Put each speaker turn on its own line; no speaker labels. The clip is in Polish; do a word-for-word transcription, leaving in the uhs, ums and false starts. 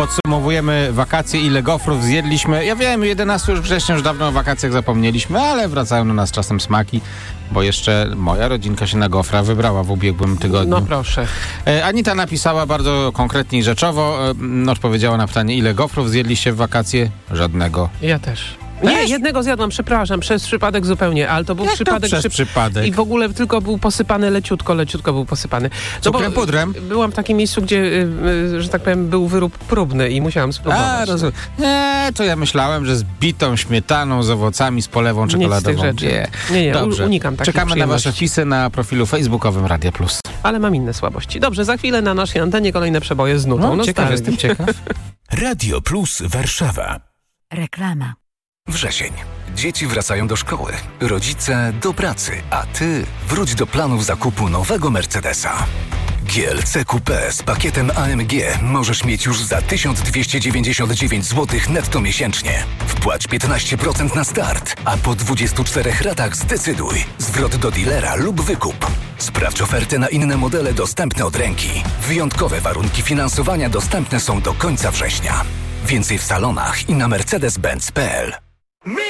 Podsumowujemy wakacje, ile gofrów zjedliśmy. Ja wiem, jedenastego już września, już dawno o wakacjach zapomnieliśmy, ale wracają do nas czasem smaki, bo jeszcze moja rodzinka się na gofra wybrała w ubiegłym tygodniu.
No proszę.
E, Anita napisała bardzo konkretnie i rzeczowo, e, odpowiedziała na pytanie, ile gofrów zjedliście w wakacje? Żadnego.
Ja też. Nie,
Też?
jednego zjadłam, przepraszam, przez przypadek zupełnie, ale to był
Jak
przypadek...
to przez
przy-
przypadek?
I w ogóle tylko był posypany leciutko, leciutko był posypany. No bo
Cukrem, pudrem?
Byłam w takim miejscu, gdzie, y, y, że tak powiem, był wyrób próbny i musiałam spróbować.
A, rozumiem. Nie, to ja myślałem, że z bitą śmietaną, z owocami, z polewą
Nic z
czekoladową.
tych rzeczy.
Nie,
Nie, nie,
Dobrze.
unikam takich
Czekamy na
przyjemności.
wasze wpisy na profilu facebookowym Radia Plus.
Ale mam inne słabości. Dobrze, za chwilę na naszej antenie kolejne przeboje z nutą.
No, ciekaw,
nostalgii.
jestem ciekaw.
Radio Plus Warszawa.
Reklama.
Wrzesień. Dzieci wracają do szkoły, rodzice do pracy, a ty wróć do planów zakupu nowego Mercedesa. G L C Coupé z pakietem A M G możesz mieć już za tysiąc dwieście dziewięćdziesiąt dziewięć złotych netto miesięcznie. Wpłać piętnaście procent na start, a po dwudziestu czterech ratach zdecyduj. Zwrot do dealera lub wykup. Sprawdź ofertę na inne modele dostępne od ręki. Wyjątkowe warunki finansowania dostępne są do końca września. Więcej w salonach i na mercedes benz kropka p l.